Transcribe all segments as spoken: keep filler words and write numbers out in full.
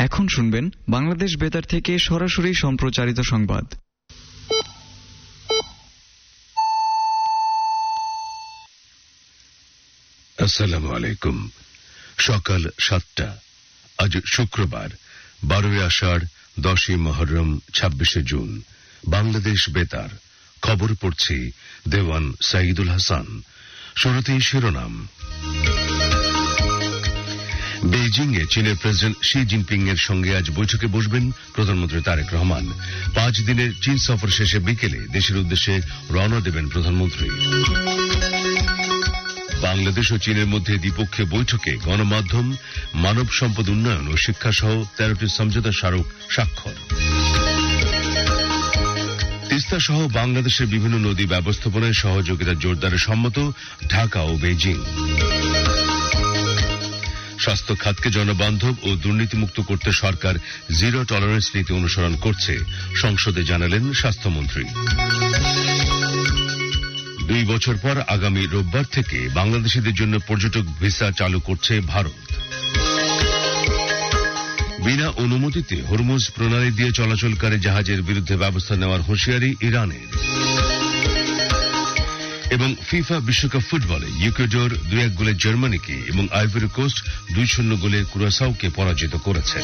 এখন শুনবেন বাংলাদেশ বেতার থেকে সরাসরি সম্প্রচারিত সংবাদ। আসসালামু আলাইকুম। সকাল সাতটা। আজ শুক্রবার, বারোই আষাঢ়, দশই মহরম, ছাব্বিশে জুন। বাংলাদেশ বেতার খবর পড়ছি দেওয়ান সাইদুল হাসান। শুরুতেই শিরোনাম। বেইজিং এ চীনের প্রেসিডেন্ট শি জিনপিং এর সঙ্গে আজ বৈঠকে বসবেন প্রধানমন্ত্রী তারেক রহমান। পাঁচ দিনের চীন সফর শেষে বিকেলে দেশের উদ্দেশ্যে রওনা দেবেন প্রধানমন্ত্রী। বাংলাদেশ ও চীনের মধ্যে দ্বিপক্ষীয় বৈঠকে গণমাধ্যম, মানব সম্পদ উন্নয়ন ও শিক্ষা সহ তেরোটি সমঝোতা স্মারক স্বাক্ষর। তিস্তা সহ বাংলাদেশের বিভিন্ন নদী ব্যবস্থাপনায় সহযোগিতা জোরদারে সম্মত ঢাকা ও বেইজিং। স্বাস্থ্য খাতকে জনবান্ধব ও দুর্নীতিমুক্ত করতে সরকার জিরো টলারেন্স নীতি অনুসরণ করছে, সংসদে জানালেন স্বাস্থ্যমন্ত্রী। দুই বছর পর আগামী রোববার থেকে বাংলাদেশিদের জন্য পর্যটক ভিসা চালু করছে ভারত। বিনা অনুমতিতে হরমুজ প্রণালী দিয়ে চলাচলকারী জাহাজের বিরুদ্ধে ব্যবস্থা নেওয়ার হুঁশিয়ারি ইরানের। এবং ফিফা বিশ্বকাপ ফুটবলে ইকুয়েডর দুই এক গোলে জার্মানিকে এবং আইভরি কোস্ট দুই শূন্য গোলে কুরাসাওকে পরাজিত করেছে।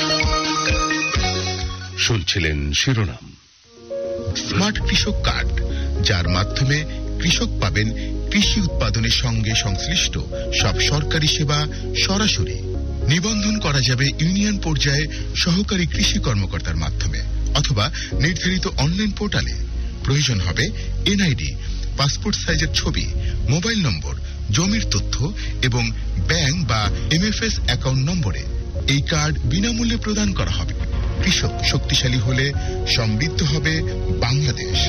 শুনছিলেন শিরোনাম। স্মার্ট কৃষক কার্ড, যার মাধ্যমে কৃষক পাবেন কৃষি উৎপাদনের সঙ্গে সংশ্লিষ্ট সব সরকারি সেবা সরাসরি। নিবন্ধন করা যাবে ইউনিয়ন পর্যায়ে সহকারী কৃষি কর্মকর্তার মাধ্যমে অথবা নির্ধারিত অনলাইন পোর্টালে। প্রয়োজন হবে এনআইডি, পাসপোর্ট সাইজের ছবি, মোবাইল নম্বর, জমির তথ্য এবং ব্যাংক বা এমএফএস অ্যাকাউন্ট নম্বরে। এই কার্ড বিনামূল্যে প্রদান করা হবে। কৃষক শক্তিশালী হলে সমৃদ্ধ হবে বাংলাদেশ।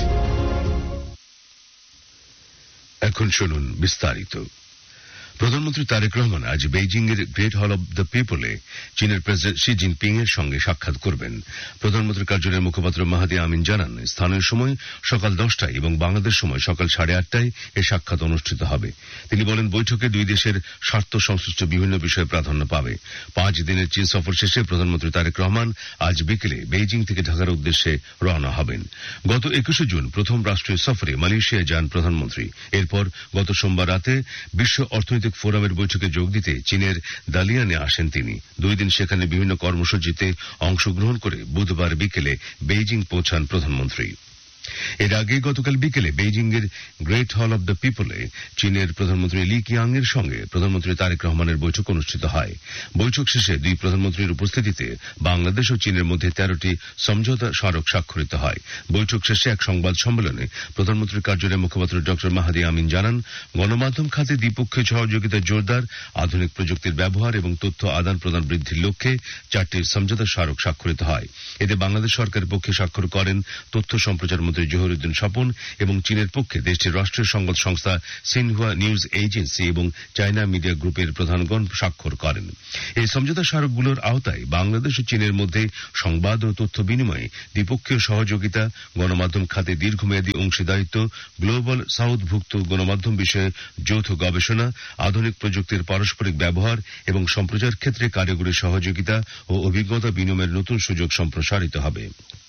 এখন শুনুন বিস্তারিত। প্রধানমন্ত্রী তারেক রহমান আজ বেইজিং এর গ্রেট হল অব দ্য পিপলে চীনের প্রেসিডেন্ট শি জিনপিং এর সঙ্গে সাক্ষাৎ করবেন। প্রধানমন্ত্রীর কার্যালয়ের মুখপাত্র মাহাদি আমিন জানান, স্থানীয় সময় সকাল দশটায় এবং বাংলাদেশ সময় সকাল সাড়ে আটটায় এ সাক্ষাৎ অনুষ্ঠিত হবে। তিনি বলেন, বৈঠকে দুই দেশের স্বার্থ সংশ্লিষ্ট বিভিন্ন বিষয়ে প্রাধান্য পাবে। পাঁচ দিনের চীন সফর শেষে প্রধানমন্ত্রী তারেক রহমান আজ বিকেলে বেইজিং থেকে ঢাকার উদ্দেশ্যে রওনা হবেন। গত একুশে জুন প্রথম রাষ্ট্রীয় সফরে মালয়েশিয়ায় যান প্রধানমন্ত্রী। এরপর গত সোমবার রাতে বিশ্ব অর্থনৈতিক ফোরামের বৈঠকে যোগ দিতে চীনের দালিয়ানে আসেন তিনি। দুই দিন সেখানে বিভিন্ন কর্মসূচিতে অংশগ্রহণ করে বুধবার বিকেলে বেইজিং পৌঁছান প্রধানমন্ত্রী। এর আগে গতকাল বিকেলে বেইজিং এর গ্রেট হল অব দ্য পিপলে চীনের প্রধানমন্ত্রী লি কিয়াং এর সঙ্গে প্রধানমন্ত্রী তারেক রহমানের বৈঠক অনুষ্ঠিত হয়। বৈঠক শেষে দুই প্রধানমন্ত্রীর উপস্থিতিতে বাংলাদেশ ও চীনের মধ্যে তেরোটি সমঝোতা স্মারক স্বাক্ষরিত হয়। বৈঠক শেষে এক সংবাদ সম্মেলনে প্রধানমন্ত্রীর কার্যালয়ের মুখপাত্র ডক্টর মাহাদি আমিন জানান, গণমাধ্যম খাতে দ্বিপক্ষীয় সহযোগিতা জোরদার, আধুনিক প্রযুক্তির ব্যবহার এবং তথ্য আদান প্রদান বৃদ্ধির লক্ষ্যে চারটি সমঝোতা স্মারক স্বাক্ষরিত হয়। এতে বাংলাদেশ সরকারের পক্ষে স্বাক্ষর করেন তথ্য সম্প্রচার মন্ত্রী জহিরুদ্দিন স্বপন এবং চীনের পক্ষে দেশটির রাষ্ট্রীয় সংবাদ সংস্থা সিনহুয়া নিউজ এজেন্সি এবং চায়না মিডিয়া গ্রুপের প্রধানগণ স্বাক্ষর করেন। এই সমঝোতা স্মারকগুলোর আওতায় বাংলাদেশ ও চীনের মধ্যে সংবাদ ও তথ্য বিনিময়ে দ্বিপক্ষীয় সহযোগিতা, গণমাধ্যম খাতে দীর্ঘমেয়াদী অংশীদারিত্ব, গ্লোবাল সাউথভুক্ত গণমাধ্যম বিষয়ে যৌথ গবেষণা, আধুনিক প্রযুক্তির পারস্পরিক ব্যবহার এবং সম্প্রচার ক্ষেত্রে কারিগরি সহযোগিতা ও অভিজ্ঞতা বিনিময়ের নতুন সুযোগ সম্প্রসারিত হবে।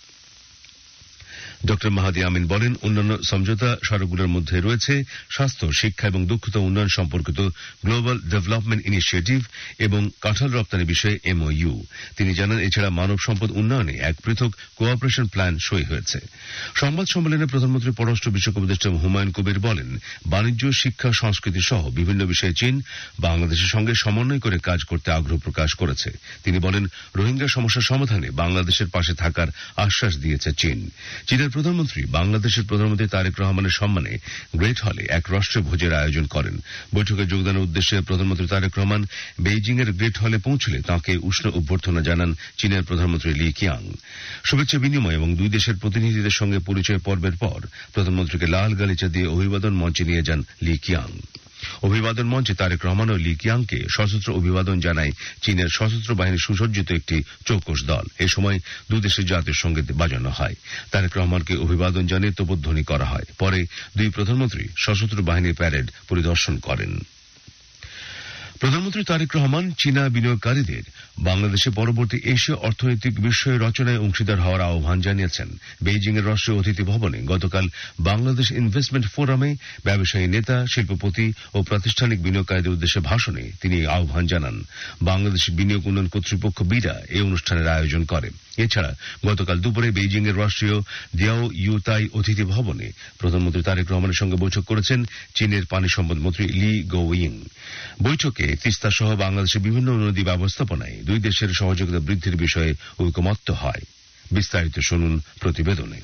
ডক্টর মাহাদি আমিন বলেন, অন্যান্য সমঝোতা স্মারকগুলোর মধ্যে রয়েছে স্বাস্থ্য, শিক্ষা এবং দক্ষতা উন্নয়ন সম্পর্কিত গ্লোবাল ডেভেলপমেন্ট ইনিশিয়েটিভ এবং কাঁঠাল রপ্তানি বিষয়ে এমওইউ। তিনি জানান, এছাড়া মানব সম্পদ উন্নয়নে এক পৃথক কোঅপারেশন প্ল্যান সই হয়েছে। সংবাদ সম্মেলনে প্রধানমন্ত্রী পররাষ্ট্র বিষয়ক উপদেষ্টা হুমায়ুন কবির বলেন, বাণিজ্য, শিক্ষা, সংস্কৃতি সহ বিভিন্ন বিষয়ে চীন বাংলাদেশের সঙ্গে সমন্বয় করে কাজ করতে আগ্রহ প্রকাশ করেছে। তিনি বলেন, রোহিঙ্গা সমস্যা সমাধানে বাংলাদেশের পাশে থাকার আশ্বাস দিয়েছে চীন। চীনের প্রধানমন্ত্রী বাংলাদেশের প্রধানমন্ত্রী তারেক রহমানের সম্মানে গ্রেট হলে এক রাষ্ট্রীয় ভোজের আয়োজন করেন। বৈঠকে যোগদানের উদ্দেশ্যে প্রধানমন্ত্রী তারেক রহমান বেইজিং এর গ্রেট হলে পৌঁছলে তাঁকে উষ্ণ অভ্যর্থনা জানান চীনের প্রধানমন্ত্রী লি কিয়াং। শুভেচ্ছা বিনিময় এবং দুই দেশের প্রতিনিধিদের সঙ্গে পরিচয় পর্বের পর প্রধানমন্ত্রীকে লাল গালিচা দিয়ে অভিবাদন মঞ্চে নিয়ে যান লি কিয়াং। অভিবাদন মঞ্চে তারেক রহমান ও লি কিয়াংকে সশস্ত্র অভিবাদন জানায় চীনের সশস্ত্র বাহিনীর সুসজ্জিত একটি চৌকস দল। এ সময় দুদেশের জাতীয় সঙ্গীত বাজানো হয়। তারেক রহমানকে অভিবাদন জানিয়ে তোপধ্বনি করা হয়। পরে দুই প্রধানমন্ত্রী সশস্ত্র বাহিনীর প্যারেড পরিদর্শন করেন। প্রধানমন্ত্রী তারেক রহমান চীনা বিনিয়োগকারীদের বাংলাদেশে পরবর্তী এশীয় অর্থনৈতিক বিষয় রচনায় অংশীদার হওয়ার আহ্বান জানিয়েছেন। বেইজিং এর রাষ্ট্রীয় অতিথি ভবনে গতকাল বাংলাদেশ ইনভেস্টমেন্ট ফোরামে ব্যবসায়ী নেতা, শিল্পপতি ও প্রাতিষ্ঠানিক বিনিয়োগকারীদের উদ্দেশ্যে ভাষণে তিনি আহ্বান জানান। বাংলাদেশ বিনিয়োগ উন্নয়ন কর্তৃপক্ষ বিডা এই অনুষ্ঠানের আয়োজন করে। এছাড়া গতকাল দুপুরে বেইজিং এর রাষ্ট্রীয় দিয়াও ইউতাই অতিথি ভবনে প্রধানমন্ত্রী তারেক রহমানের সঙ্গে বৈঠক করেছেন চীনের পানি সম্পদ মন্ত্রী লি গোয়িং। বৈঠকে তিস্তা সহ বাংলাদেশের বিভিন্ন নদী ব্যবস্থাপনায় দুই দেশের সহযোগিতা বৃদ্ধির বিষয়ে ঐকমত্য হয়। বিস্তারিত শুনুন প্রতিবেদনে।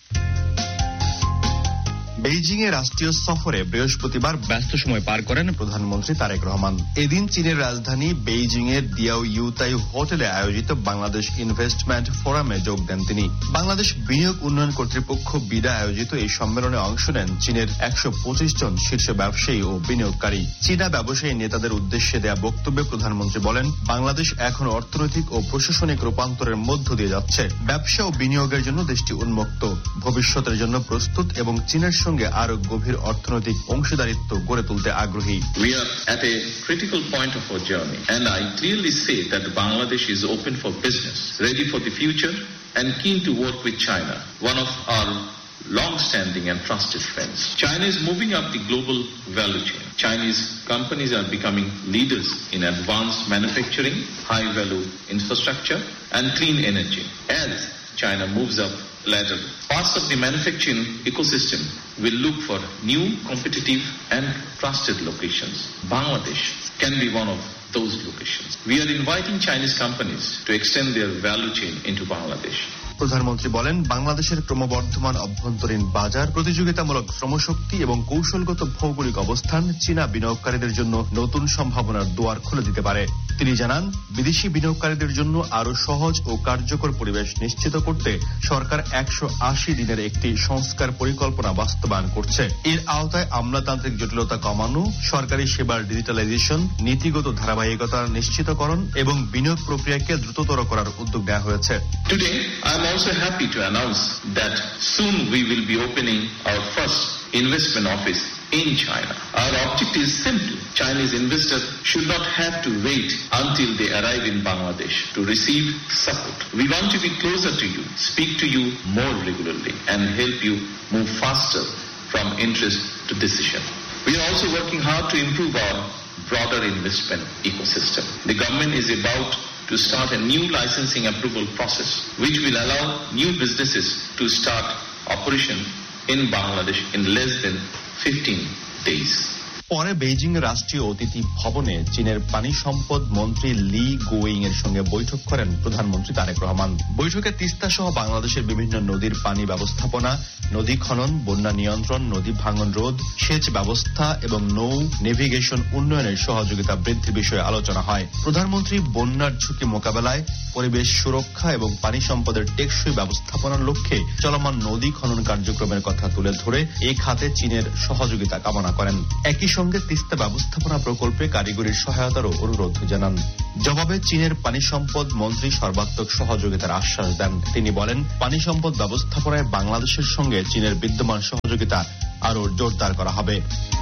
বেইজিং এ রাষ্ট্রীয় সফরে বৃহস্পতিবার ব্যস্ত সময় পার করেন প্রধানমন্ত্রী তারেক রহমান। এদিন চীনের রাজধানী বেইজিং এর দিয়াও ইউতাই হোটেলে আয়োজিত বাংলাদেশ ইনভেস্টমেন্ট ফোরামে যোগ দেন তিনি। বাংলাদেশ বিনিয়োগ উন্নয়ন কর্তৃপক্ষ বিডা আয়োজিত এই সম্মেলনে অংশ নেন চীনের একশো পঁচিশ জন শীর্ষ ব্যবসায়ী ও বিনিয়োগকারী। চীনা ব্যবসায়ী নেতাদের উদ্দেশ্যে দেয়া বক্তব্যে প্রধানমন্ত্রী বলেন, বাংলাদেশ এখন অর্থনৈতিক ও প্রশাসনিক রূপান্তরের মধ্য দিয়ে যাচ্ছে। ব্যবসা ও বিনিয়োগের জন্য দেশটি উন্মুক্ত, ভবিষ্যতের জন্য প্রস্তুত এবং চীনের সঙ্গে আরো গভীর অর্থনৈতিক অংশীদারিত্ব গড়ে তুলতে আগ্রহী। We are at a critical point of our journey, and I clearly say that Bangladesh is open for business, ready for the future, and keen to work with China, one of our long-standing and trusted friends. China is moving up the global value chain. Chinese companies are becoming leaders in advanced manufacturing, high-value infrastructure, and clean energy. As China moves up ladder, parts of the manufacturing ecosystem will look for new, competitive and trusted locations. Bangladesh can be one of those locations. We are inviting Chinese companies to extend their value chain into Bangladesh. প্রধানমন্ত্রী বলেন, বাংলাদেশের ক্রমবর্ধমান অভ্যন্তরীণ বাজার, প্রতিযোগিতামূলক শ্রমশক্তি এবং কৌশলগত ভৌগোলিক অবস্থান চীনা বিনিয়োগকারীদের জন্য নতুন সম্ভাবনার দুয়ার খুলে দিতে পারে। তিনি জানান, বিদেশি বিনিয়োগকারীদের জন্য আরো সহজ ও কার্যকর পরিবেশ নিশ্চিত করতে সরকার একশো আশি দিনের একটি সংস্কার পরিকল্পনা বাস্তবায়ন করছে। এর আওতায় আমলাতান্ত্রিক জটিলতা কমানো, সরকারি সেবার ডিজিটালাইজেশন, নীতিগত ধারাবাহিকতা নিশ্চিতকরণ এবং বিনিয়োগ প্রক্রিয়াকে দ্রুততর করার উদ্যোগ নেওয়া হয়েছে। Today, I'm also happy to announce that soon we will be opening our first investment office in China. Our objective is simple. Chinese investors should not have to wait until they arrive in Bangladesh to receive support. We want to be closer to you, speak to you more regularly, and help you move faster from interest to decision. We are also working hard to improve our broader investment ecosystem. The government is about to start a new licensing approval process, which will allow new businesses to start operation in Bangladesh in less than fifteen days. পরে Beijing রাষ্ট্রীয় অতিথি ভবনে চীনের পানি সম্পদ মন্ত্রী লি going এর সঙ্গে বৈঠক করেন প্রধানমন্ত্রী তারেক রহমান। বৈঠকে তিস্তা সহ বাংলাদেশের বিভিন্ন নদীর পানি ব্যবস্থাপনা, নদী খনন, বন্যা নিয়ন্ত্রণ, নদী ভাঙন রোধ, সেচ ব্যবস্থা এবং নৌ নেভিগেশন উন্নয়নের সহযোগিতা বৃদ্ধির বিষয়ে আলোচনা হয়। প্রধানমন্ত্রী বন্যার ঝুঁকি মোকাবেলায়, পরিবেশ সুরক্ষা এবং পানি সম্পদের টেকসই ব্যবস্থাপনার লক্ষ্যে চলমান নদী খনন কার্যক্রমের কথা তুলে ধরে এই খাতে চীনের সহযোগিতা কামনা করেন। একই সঙ্গে তিস্তা ব্যবস্থাপনা প্রকল্পে কারিগরির সহায়তারও অনুরোধ জানান। জবাবে চীনের পানি সম্পদ মন্ত্রী সর্বাত্মক সহযোগিতার আশ্বাস দেন। তিনি বলেন, পানি সম্পদ ব্যবস্থাপনায় বাংলাদেশের সঙ্গে চীনের বিদ্যমান সহযোগিতা আরো জোরদার করা হবে।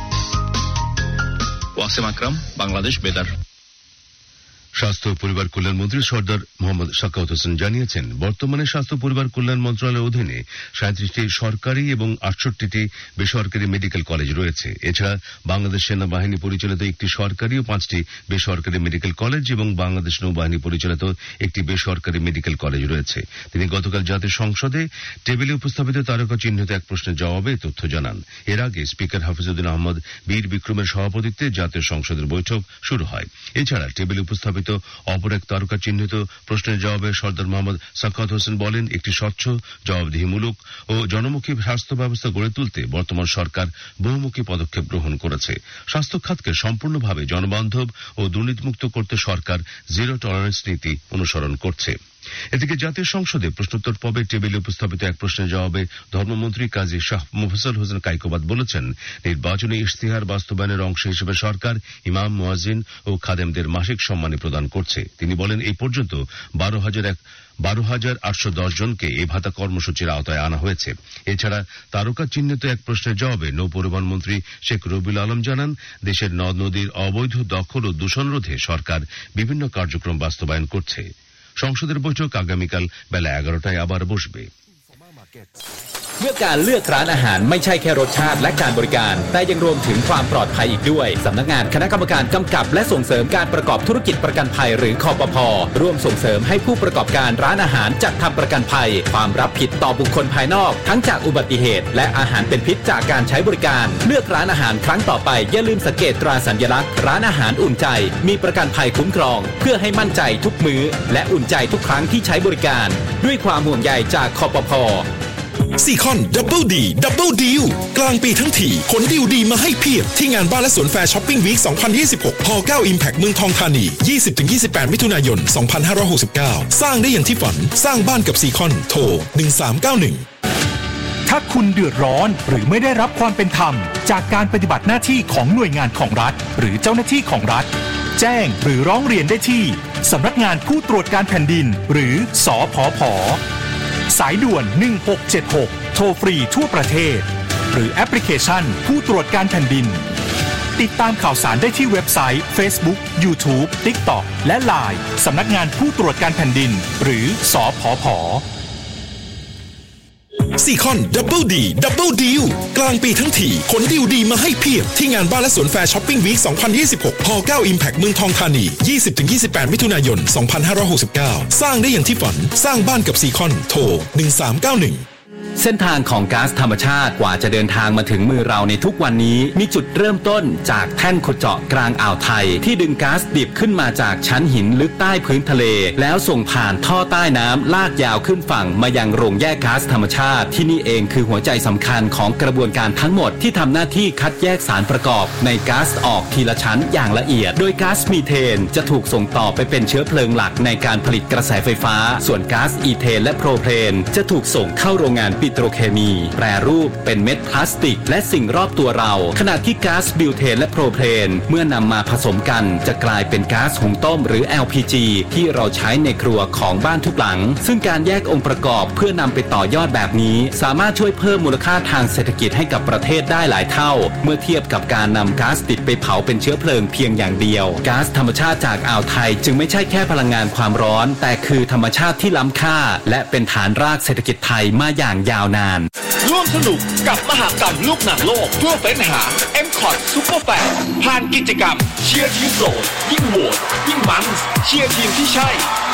ওয়াসিম আকরাম, বাংলাদেশ বেতার। স্বাস্থ্য ও পরিবার কল্যাণ মন্ত্রী সর্দার মোহাম্মদ সাখাওয়াত হোসেন জানিয়েছেন, বর্তমানে স্বাস্থ্য পরিবার কল্যাণ মন্ত্রণালয়ের অধীনে সাঁত্রিশটি সরকারি এবং আটষট্টিটি বেসরকারি মেডিকেল কলেজ রয়েছে। এছাড়া বাংলাদেশ সেনাবাহিনী পরিচালিত একটি সরকারি ও পাঁচটি বেসরকারি মেডিকেল কলেজ এবং বাংলাদেশ নৌবাহিনী পরিচালিত একটি বেসরকারি মেডিকেল কলেজ রয়েছে। তিনি গতকাল জাতীয় সংসদে টেবিলে উপস্থাপিত তারকা চিহ্নিত এক প্রশ্নের জবাবে তথ্য জানান। এর আগে স্পিকার হাফিজউদ্দিন আহমদ বীর বিক্রমের সভাপতিত্বে জাতীয় সংসদের বৈঠক শুরু হয়। এছাড়া টেবিলে উপস্থাপিত অপর এক তারকা চিহ্নিত প্রশ্নের জবাবে সর্দার মোহাম্মদ সাখাওয়াত হোসেন বলেন, একটি স্বচ্ছ, জবাবদিহিমূলক ও জনমুখী স্বাস্থ্য ব্যবস্থা গড়ে তুলতে বর্তমান সরকার বহুমুখী পদক্ষেপ গ্রহণ করেছে। স্বাস্থ্য খাতকে সম্পূর্ণভাবে জনবান্ধব ও দুর্নীতিমুক্ত করতে সরকার জিরো টলারেন্স নীতি অনুসরণ করছে। এদিকে জাতীয় সংসদে প্রশ্নোত্তর পর্বে টেবিলে উপস্থাপিত এক প্রশ্নের জবাবে ধর্মমন্ত্রী কাজী শাহ মুফাজ্জল হোসেন কায়কোবাদ বলেছেন, নির্বাচনী ইশতেহার বাস্তবায়নের অংশ হিসেবে সরকার ইমাম, মুয়াজ্জিন ও খাদেমদের মাসিক সম্মানী প্রদান করছে। তিনি বলেন, এই পর্যন্ত বারো হাজার এক বারো হাজার আটশো দশ জনকে এই ভাতা কর্মসূচির আওতায় আনা হয়েছে। এছাড়া তারকা চিহ্নিত এক প্রশ্নের জবাবে নৌপরিবহন মন্ত্রী শেখ রবিউল আলম জানান, দেশের নদ নদীর অবৈধ দখল ও দূষণ রোধে সরকার বিভিন্ন কার্যক্রম বাস্তবায়ন করছে। সংসদের বৈঠক আগামীকাল বেলা এগারোটায় আবার বসবে। เมื่อการเลือกร้านอาหารไม่ใช่แค่รสชาติและการบริการแต่ยังรวมถึงความปลอดภัยอีกด้วยสำนักงานคณะกรรมการกำกับและส่งเสริมการประกอบธุรกิจประกันภัยหรือคปภ.ร่วมส่งเสริมให้ผู้ประกอบการร้านอาหารจัดทำประกันภัยความรับผิดต่อบุคคลภายนอกทั้งจากอุบัติเหตุและอาหารเป็นพิษจากการใช้บริการเลือกร้านอาหารครั้งต่อไปอย่าลืมสังเกตตราสัญลักษณ์ร้านอาหารอุ่นใจมีประกันภัยคุ้มครองเพื่อให้มั่นใจทุกมื้อและอุ่นใจทุกครั้งที่ใช้บริการด้วยความห่วงใยจากคปภ. ซีคอนดับเบิลดีดับเบิลดีลกลางปีทั้งทีขนดีลดีมาให้เพียบที่งานบ้านและสวนแฟร์ช้อปปิ้งวีคสองพันยี่สิบหกฮอลล์เก้า Impact เมืองทองธานี ยี่สิบถึงยี่สิบแปด มิถุนายน สองพันห้าร้อยหกสิบเก้าสร้างได้อย่างที่ฝันสร้างบ้านกับซีคอนโทรหนึ่งสามเก้าหนึ่งถ้าคุณเดือดร้อนหรือไม่ได้รับความเป็นธรรมจากการปฏิบัติหน้าที่ของหน่วยงานของรัฐหรือเจ้าหน้าที่ของรัฐแจ้งหรือร้องเรียนได้ที่สำนักงานผู้ตรวจการแผ่นดินหรือสผผ.สายด่วนหนึ่งหกเจ็ดหกโทรฟรีทั่วประเทศหรือแอปพลิเคชันผู้ตรวจการแผ่นดินติดตามข่าวสารได้ที่เว็บไซต์ Facebook YouTube TikTok และ ไลน์ สำนักงานผู้ตรวจการแผ่นดินหรือสผผ. ซีคอนดับเบิลดีดับเบิลดีลกลางปีทั้งทีขนดีลดีมาให้เพียบที่งานบ้านและสวนแฟร์ช้อปปิ้งวีคสองพันยี่สิบหกฮอลล์ เก้า Impact เมืองทองธานี ยี่สิบถึงยี่สิบแปด มิถุนายน สองพันห้าร้อยหกสิบเก้าสร้างได้อย่างที่ฝันสร้างบ้านกับซีคอนโทรหนึ่งสามเก้าหนึ่งเส้นทางของก๊าซธรรมชาติกว่าจะเดินทางมาถึงมือเราในทุกวันนี้มีจุดเริ่มต้นจากแท่นขุดเจาะกลางอ่าวไทยที่ดึงก๊าซดิบขึ้นมาจากชั้นหินลึกใต้พื้นทะเลแล้วส่งผ่านท่อใต้น้ำลากยาวขึ้นฝั่งมายังโรงแยกก๊าซธรรมชาติที่นี่เองคือหัวใจสำคัญของกระบวนการทั้งหมดที่ทำหน้าที่คัดแยกสารประกอบในก๊าซออกทีละชั้นอย่างละเอียดโดยก๊าซมีเทนจะถูกส่งต่อไปเป็นเชื้อเพลิงหลักในการผลิตกระแสไฟฟ้าส่วนก๊าซอีเทนและโพรเพนจะถูกส่งเข้าโรงงานปิโตรเคมีแปรรูปเป็นเม็ดพลาสติกและสิ่งรอบตัวเราขณะที่ก๊าซบิวเทนและโพรเพนเมื่อนำมาผสมกันจะกลายเป็นก๊าซหุงต้มหรือ แอล พี จี ที่เราใช้ในครัวของบ้านทุกหลังซึ่งการแยกองค์ประกอบเพื่อนำไปต่อยอดแบบนี้สามารถช่วยเพิ่มมูลค่าทางเศรษฐกิจให้กับประเทศได้หลายเท่าเมื่อเทียบกับการนำก๊าซดิบไปเผาเป็นเชื้อเพลิงเพียงอย่างเดียวก๊าซธรรมชาติจากอ่าวไทยจึงไม่ใช่แค่พลังงานความร้อนแต่คือธรรมชาติที่ล้ำค่าและเป็นฐานรากเศรษฐกิจไทยมาอย่างยาวนานร่วมสนุกกับมหกรรมลูกหนังโลกทั่วเฟ้นหา เอ็ม คอท Super Fan ผ่านกิจกรรมเชียร์ทีมโปรดยิ่งโหวตยิ่งมันเชียร์ทีมที่ใช่